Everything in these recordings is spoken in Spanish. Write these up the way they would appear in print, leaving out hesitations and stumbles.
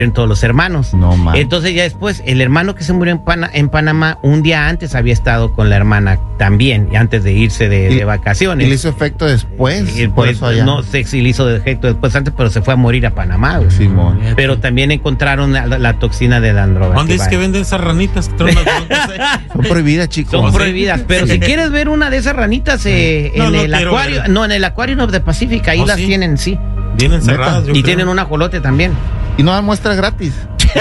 todos los hermanos. No, man. Entonces ya después, el hermano que se murió en Panamá, un día antes había estado con la hermana también, y antes de irse de vacaciones. ¿Y le hizo efecto después? Por Pues, eso allá. no sé si le hizo efecto después antes, pero se fue a morir a Panamá, güey. Simón. Pero también encontraron la toxina de la androga. ¿Dónde es que venden esas ranitas? Que traen unas bolotas ahí? Son prohibidas, chicos. Son prohibidas, pero si quieres ver una de esas ranitas en el acuario, ver. no, en el acuario de Pacífica, ahí las ¿sí? tienen, sí. Vienen cerradas. Y tienen un ajolote también. Y no dan muestras gratis.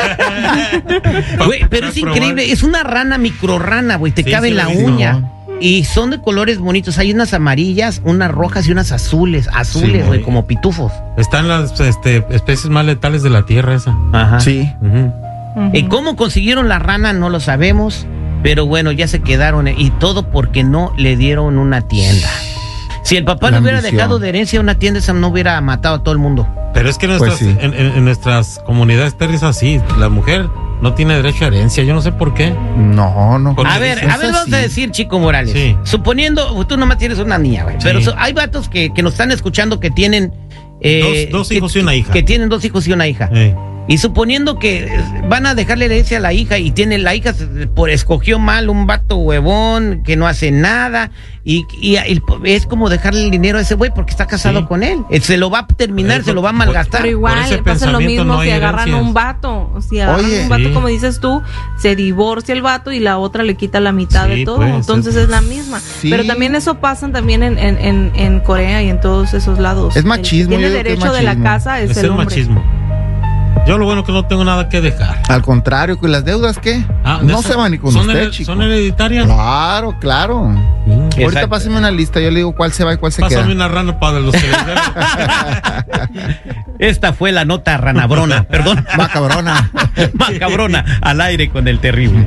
Güey, pero es increíble, es una rana, microrrana, güey, te cabe en la uña. Y son de colores bonitos, hay unas amarillas, unas rojas y unas azules, güey, güey. como pitufos. Están las especies más letales de la tierra esa. Ajá. Sí. ¿Y cómo consiguieron la rana? No lo sabemos, pero bueno, ya se quedaron, y todo porque no le dieron una tienda. Si el papá le hubiera ambición. dejado de herencia una tienda, esa no hubiera matado a todo el mundo. Pero es que Pues sí. en nuestras comunidades es así. La mujer no tiene derecho a herencia. Yo no sé por qué. No. Por- A ver, es vamos así. a decir, Chico Morales. Sí. Suponiendo, tú nomás tienes una niña, güey. Sí. Pero hay vatos que nos están escuchando que tienen... Dos hijos y una hija. Que tienen 2 hijos y una hija. Y suponiendo que van a dejarle herencia a la hija y tiene la hija escogió mal un vato huevón que no hace nada y es como dejarle el dinero a ese güey porque está casado con él. Se lo va a terminar, se lo va a malgastar. Pero Por igual ese pasa lo pensamiento mismo no hay si agarran herencias. un vato. Si agarran Oye, un vato, sí. como dices tú, se divorcia el vato y la otra le quita la mitad Sí, de todo. pues, Entonces es la misma. Sí. Pero también eso pasa también en Corea y en todos esos lados. Es machismo, El que yo tiene digo que es derecho de la machismo. casa es Es el el hombre. machismo. Yo lo bueno que no tengo nada que dejar. Al contrario, ¿y las deudas qué? No se van ni con usted, chico. ¿Son hereditarias? Claro. Ahorita Exacto. pásame una lista, yo le digo cuál se va y cuál se Pásame queda. una rana para los herederos. Esta fue la nota ranabrona, perdón. Macabrona. Macabrona, al aire con el terrible.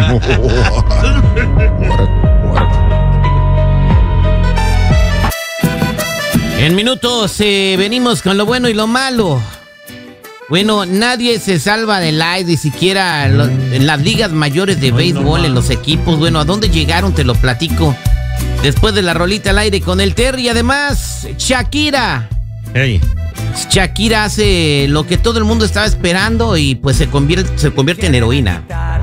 En minutos venimos con lo bueno y lo malo. Bueno, nadie se salva del aire, ni siquiera en las ligas mayores de béisbol, en los equipos. Bueno, ¿a dónde llegaron? Te lo platico. Después de la rolita al aire con el Terry. Además, Shakira. Hey. Shakira hace lo que todo el mundo estaba esperando y pues se convierte en heroína.